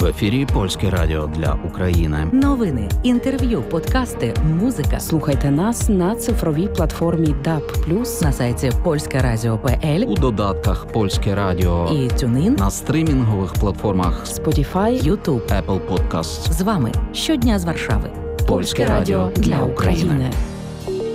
В ефірі Польське радіо для України. Новини, інтерв'ю, подкасти, музика. Слухайте нас на цифровій платформі DAB+, На сайті polskeradio.pl, У додатках Польське радіо і TuneIn, на стримінгових платформах Spotify, YouTube. Apple Podcasts. З вами щодня з Варшави. Польське радіо для України.